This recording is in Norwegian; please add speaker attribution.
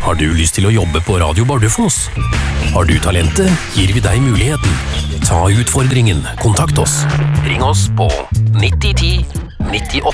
Speaker 1: Har du lyst til å jobbe på Radio Bardufoss? Har du talentet, gir vi deg muligheten. Ta utfordringen, kontakt oss. Ring oss på 9010 98